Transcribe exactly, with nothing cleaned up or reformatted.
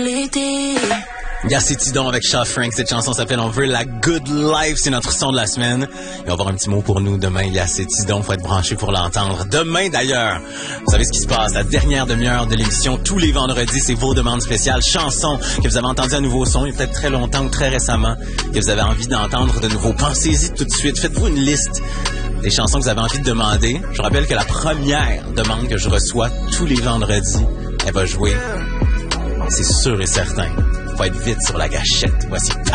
Yacétidon avec Shaw Frank. Cette chanson s'appelle On veut la good life. C'est notre son de la semaine. Il va y avoir un petit mot pour nous demain. Yacétidon, faut être branché pour l'entendre. Demain d'ailleurs, vous savez ce qui se passe. La dernière demi-heure de l'émission, tous les vendredis, c'est vos demandes spéciales. Chansons que vous avez entendues à nouveau son, il y a peut-être très longtemps ou très récemment, que vous avez envie d'entendre de nouveau. Pensez-y tout de suite. Faites-vous une liste des chansons que vous avez envie de demander. Je vous rappelle que la première demande que je reçois tous les vendredis, elle va jouer. C'est sûr et certain. Faut être vite sur la gâchette. Voici